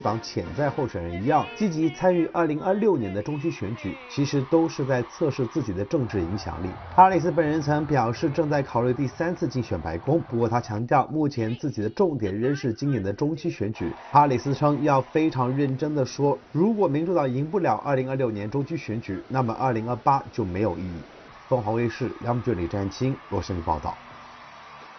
党潜在候选人一样，积极参与2026年的中期选举，其实都是在测试自己的政治影响力。哈里斯本人曾表示正在考虑第3次竞选白宫，不过他强调目前自己的重点仍是今年的中期选举。哈里斯称要非常认真地说，如果民主党赢不了2026年中期选举，那么2028就没有意义。凤凰卫视杨俊、李占清罗胜利报道。